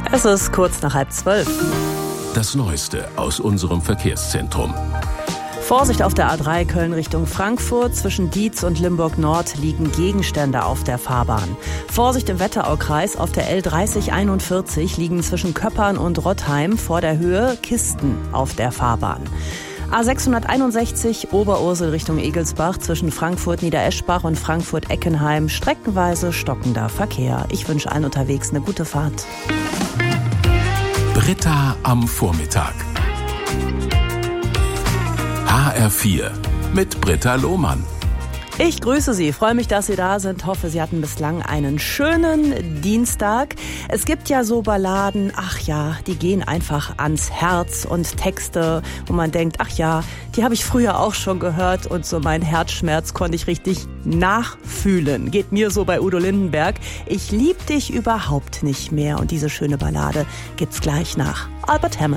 Es ist kurz nach 11:30. Das Neueste aus unserem Verkehrszentrum. Vorsicht auf der A3 Köln Richtung Frankfurt. Zwischen Dietz und Limburg Nord liegen Gegenstände auf der Fahrbahn. Vorsicht im Wetteraukreis. Auf der L3041 liegen zwischen Köppern und Rottheim vor der Höhe Kisten auf der Fahrbahn. A661 Oberursel Richtung Egelsbach zwischen Frankfurt Niedereschbach und Frankfurt Eckenheim. Streckenweise stockender Verkehr. Ich wünsche allen unterwegs eine gute Fahrt. Britta am Vormittag. HR4 mit Britta Lohmann. Ich grüße Sie, freue mich, dass Sie da sind, hoffe, Sie hatten bislang einen schönen Dienstag. Es gibt ja so Balladen, ach ja, die gehen einfach ans Herz und Texte, wo man denkt, ach ja, die habe ich früher auch schon gehört und so meinen Herzschmerz konnte ich richtig nachfühlen. Geht mir so bei Udo Lindenberg. Ich lieb dich überhaupt nicht mehr und diese schöne Ballade gibt's gleich nach Albert Hammond.